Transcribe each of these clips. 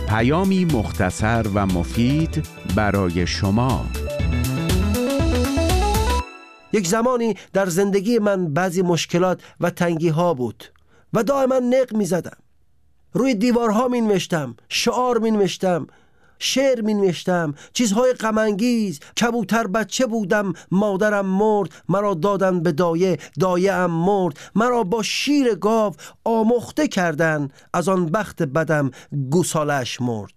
پیامی مختصر و مفید برای شما. یک زمانی در زندگی من بعضی مشکلات و تنگی ها بود و دائما نق می زدم. روی دیوارها می نوشتم، شعار می نوشتم، شعر می نوشتم، چیزهای غم انگیز. کبوتر بچه بودم، مادرم مرد، مرا دادن به دایه، دایه ام مرد. مرا با شیر گاو آمخته کردن، از آن بخت بدم گوسالش مرد.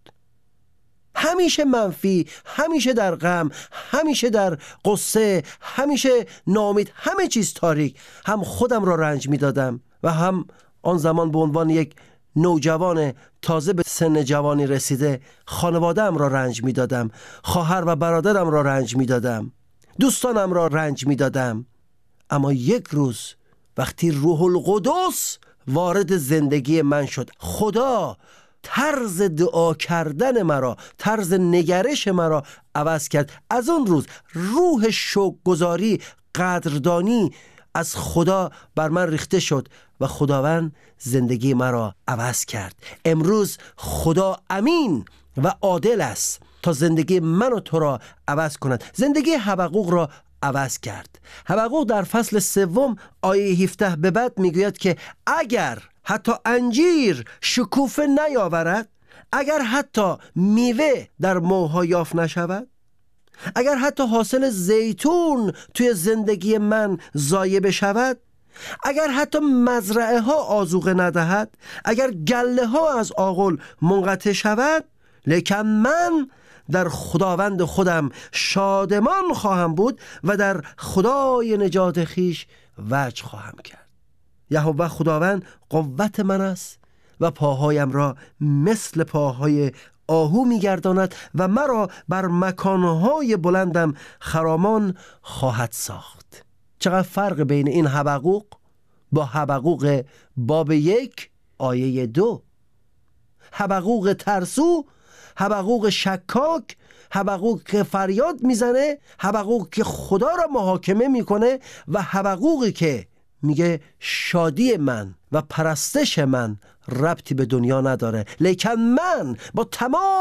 همیشه منفی، همیشه در غم، همیشه در قصه، همیشه ناامید، همه چیز تاریک. هم خودم را رنج می دادم و هم آن زمان به عنوان یک نوجوان تازه به سن جوانی رسیده خانواده‌ام را رنج می دادم، خواهر و برادرم را رنج می دادم، دوستانم را رنج می دادم. اما یک روز وقتی روح القدس وارد زندگی من شد، خدا طرز دعا کردن مرا، طرز نگرش مرا عوض کرد. از اون روز روح شکرگزاری، قدردانی از خدا بر من ریخته شد و خداوند زندگی مرا عوض کرد. امروز خدا امین و عادل است تا زندگی من و تو را عوض کند. زندگی حبقوق را عوض کرد. حبقوق در فصل 3 آیه 17 به بعد میگوید که اگر حتی انجیر شکوفه نیاورد، اگر حتی میوه در موها یافت نشود، اگر حتی حاصل زیتون توی زندگی من ضایع بشود، اگر حتی مزرعه ها آذوقه ندهد، اگر گله ها از آغل منقطع شود، لیکن من در خداوند خودم شادمان خواهم بود و در خدای نجات خیش وجه خواهم کرد. یهوه خداوند قوت من است و پاهایم را مثل پاهای آهو می‌گرداند و مرا بر مکانهای بلندم خرامان خواهد ساخت. چقدر فرق بین این حبقوق با حبقوق باب 1 آیه 2. حبقوق ترسو، حبقوق شکاک، حبقوق که فریاد میزنه، حبقوق که خدا را محاکمه میکنه و حبقوقی که میگه شادی من و پرستش من ربطی به دنیا نداره، لیکن من با تمام